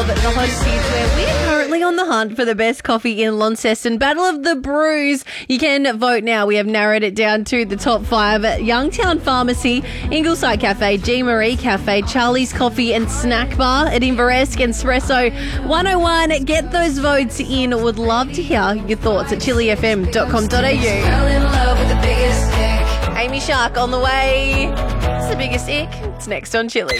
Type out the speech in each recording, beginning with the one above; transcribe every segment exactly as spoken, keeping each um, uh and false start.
of the hottest hits where we're currently on the hunt for the best coffee in Launceston. Battle of the Brews. You can vote now. We have narrowed it down to the top five at Youngtown Pharmacy, Ingleside Cafe, G. Marie Cafe, Charlie's Coffee and Snack Bar, Edinburghesque and Espresso one oh one. Get those votes in. Would love to hear your thoughts at chili f m dot com dot a u. Amy Shark on the way. It's the biggest ick. It's next on Chili.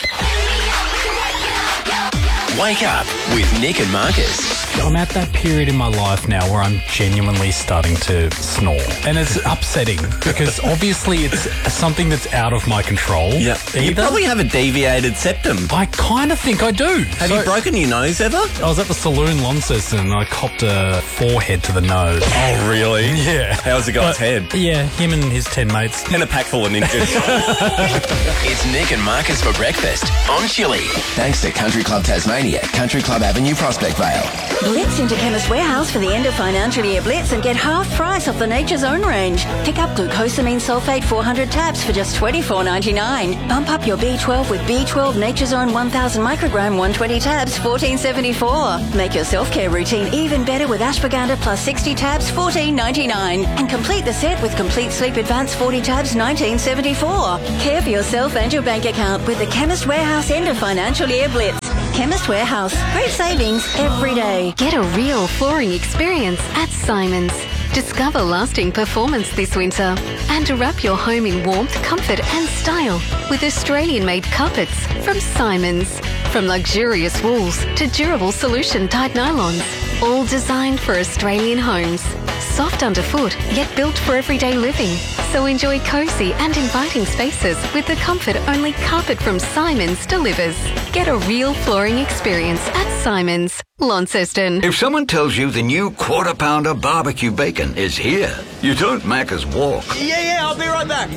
Wake up with Nick and Marcus. I'm at that period in my life now where I'm genuinely starting to snore. And it's upsetting because obviously it's something that's out of my control. Yeah. You probably have a deviated septum. I kind of think I do. Have so, you broken your nose ever? I was at the saloon Launceston and I copped a forehead to the nose. Oh, really? Yeah. How's the guy's but, head? Yeah, him and his ten mates. And a pack full of ninjas. It's Nick and Marcus for breakfast on Chili. Thanks to Country Club Tasmania, Country Club Avenue, Prospect Vale. Blitz into Chemist Warehouse for the end of financial year blitz and get half price off the Nature's Own range. Pick up glucosamine sulfate four hundred tabs for just twenty-four ninety-nine. Bump up your B twelve with B twelve Nature's Own one thousand microgram one hundred twenty tabs, fourteen seventy-four. Make your self-care routine even better with ashwagandha plus sixty tabs, fourteen ninety-nine. And complete the set with Complete Sleep Advance forty tabs, nineteen seventy-four. Care for yourself and your bank account with the Chemist Warehouse end of financial year blitz. Chemist Warehouse. Great savings every day. Get a real flooring experience at Simons. Discover lasting performance this winter and wrap your home in warmth, comfort and style with Australian-made carpets from Simons. From luxurious wools to durable solution-dyed nylons, all designed for Australian homes. Soft underfoot, yet built for everyday living. So enjoy cosy and inviting spaces with the comfort only carpet from Simons delivers. Get a real flooring experience at Simons, Launceston. If someone tells you the new quarter pounder barbecue bacon is here, you don't Macca's walk. Yeah, yeah, I'll be right back.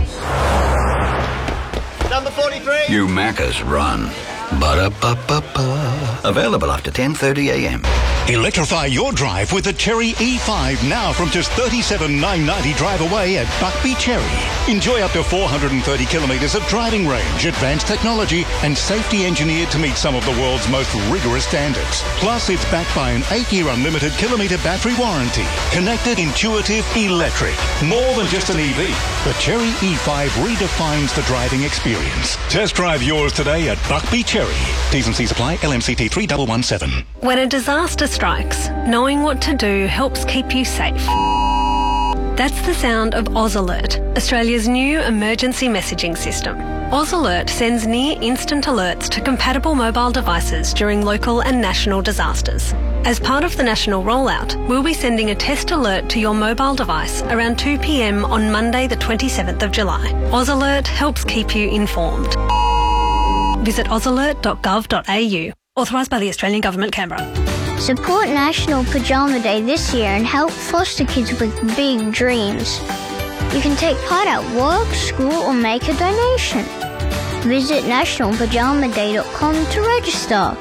Number forty-three. You Macca's run. Ba-da-ba-ba-ba. Available after ten thirty a m. Electrify your drive with the Cherry E five now from just thirty-seven thousand nine hundred ninety drive away at Buckby Cherry. Enjoy up to four hundred thirty kilometres of driving range, advanced technology and safety engineered to meet some of the world's most rigorous standards. Plus, it's backed by an eight-year unlimited kilometre battery warranty. Connected, intuitive, electric. More than just an E V. The Cherry E five redefines the driving experience. Test drive yours today at Buckby Cherry. T's and C's apply. L M C T three one one seven. When a disaster strikes, knowing what to do helps keep you safe. That's the sound of AusAlert, Australia's new emergency messaging system. AusAlert sends near-instant alerts to compatible mobile devices during local and national disasters. As part of the national rollout, we'll be sending a test alert to your mobile device around two p m on Monday the twenty-seventh of July. AusAlert helps keep you informed. Visit ausalert dot gov dot a u. Authorised by the Australian Government, Canberra. Support National Pajama Day this year and help foster kids with big dreams. You can take part at work, school or make a donation. Visit national pajama day dot com to register.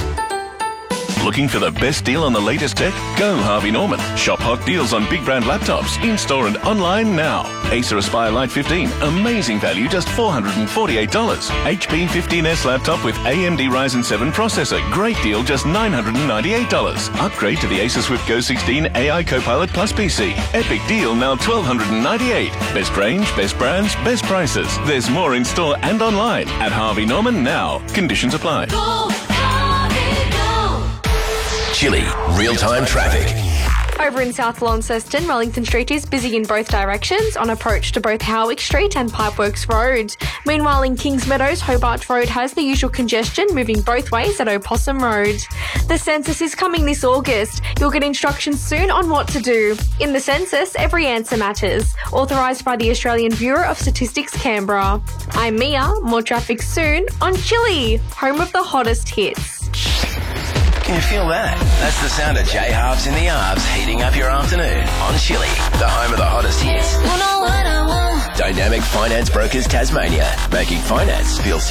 Looking for the best deal on the latest tech? Go Harvey Norman. Shop hot deals on big brand laptops, in-store and online now. Acer Aspire Lite fifteen, amazing value, just four hundred forty-eight dollars. H P fifteen S laptop with A M D Ryzen seven processor, great deal, just nine hundred ninety-eight dollars. Upgrade to the Acer Swift Go sixteen A I Copilot Plus P C. Epic deal, now twelve ninety-eight dollars. Best range, best brands, best prices. There's more in-store and online at Harvey Norman now. Conditions apply. Go, Harvey, go. Chili, real-time traffic. Over in South Launceston, Wellington Street is busy in both directions on approach to both Howick Street and Pipeworks Road. Meanwhile, in Kings Meadows, Hobart Road has the usual congestion moving both ways at Opossum Road. The census is coming this August. You'll get instructions soon on what to do. In the census, every answer matters. Authorised by the Australian Bureau of Statistics, Canberra. I'm Mia. More traffic soon on Chili, home of the hottest hits. Can you feel that? That's the sound of J-Halves in the Arbs heating up your afternoon on Chili, the home of the hottest hits. Dynamic Finance Brokers Tasmania, making finance feel